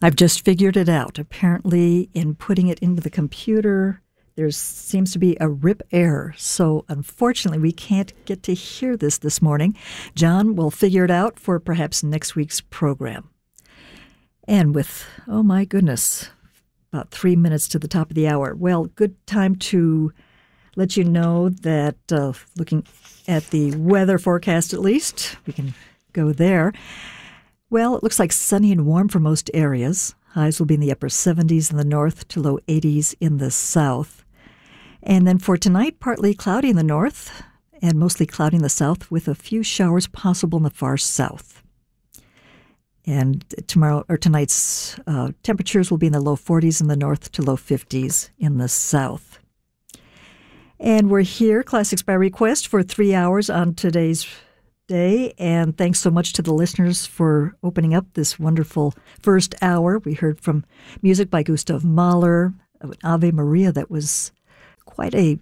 I've just figured it out. Apparently, in putting it into the computer, there seems to be a rip error. So, unfortunately, we can't get to hear this morning. John will figure it out for perhaps next week's program. And with, oh my goodness, about 3 minutes to the top of the hour. Well, good time to let you know that looking at the weather forecast at least, we can go there. Well, it looks like sunny and warm for most areas. Highs will be in the upper 70s in the north to low 80s in the south. And then for tonight, partly cloudy in the north and mostly cloudy in the south with a few showers possible in the far south. And tonight's temperatures will be in the low 40s in the north to low 50s in the south. And we're here, Classics by Request, for 3 hours on today's day, and thanks so much to the listeners for opening up this wonderful first hour. We heard from music by Gustav Mahler, Ave Maria, that was quite a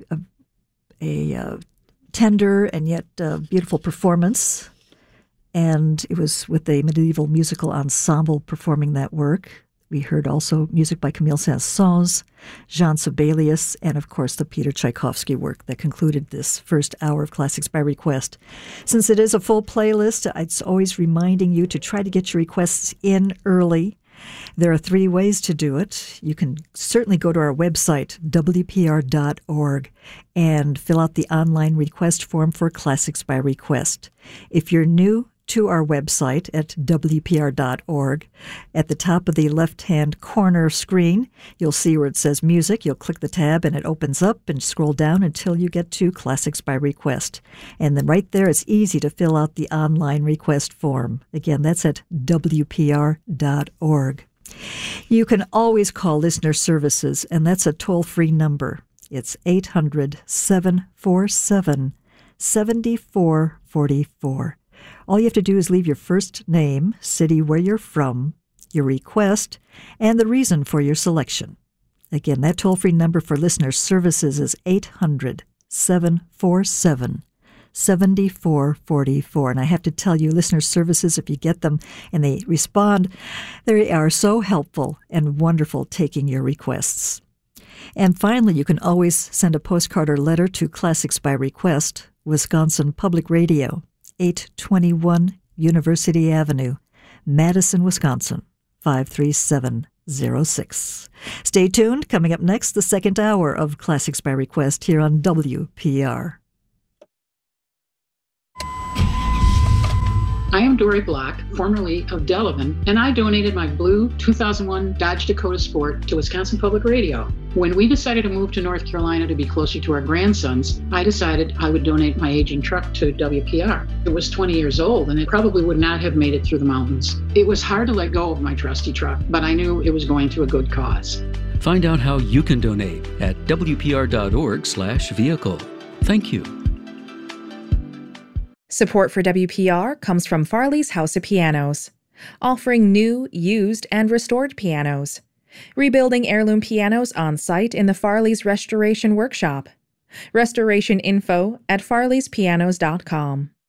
tender and yet beautiful performance, and it was with a medieval musical ensemble performing that work. We heard also music by Camille Saint-Saëns, Jean Sibelius, and of course the Peter Tchaikovsky work that concluded this first hour of Classics by Request. Since it is a full playlist, it's always reminding you to try to get your requests in early. There are 3 ways to do it. You can certainly go to our website, WPR.org, and fill out the online request form for Classics by Request. If you're new to our website at WPR.org. At the top of the left-hand corner screen, you'll see where it says Music. You'll click the tab and it opens up and scroll down until you get to Classics by Request. And then right there, it's easy to fill out the online request form. Again, that's at WPR.org. You can always call Listener Services, and that's a toll-free number. It's 800-747-7444. All you have to do is leave your first name, city where you're from, your request, and the reason for your selection. Again, that toll-free number for Listener Services is 800-747-7444. And I have to tell you, Listener Services, if you get them and they respond, they are so helpful and wonderful taking your requests. And finally, you can always send a postcard or letter to Classics by Request, Wisconsin Public Radio, 821 University Avenue, Madison, Wisconsin, 53706. Stay tuned. Coming up next, the second hour of Classics by Request here on WPR. I am Dory Block, formerly of Delavan, and I donated my blue 2001 Dodge Dakota Sport to Wisconsin Public Radio. When we decided to move to North Carolina to be closer to our grandsons, I decided I would donate my aging truck to WPR. It was 20 years old, and it probably would not have made it through the mountains. It was hard to let go of my trusty truck, but I knew it was going to a good cause. Find out how you can donate at WPR.org/vehicle. Thank you. Support for WPR comes from Farley's House of Pianos, offering new, used, and restored pianos. Rebuilding heirloom pianos on site in the Farley's Restoration Workshop. Restoration info at farleyspianos.com.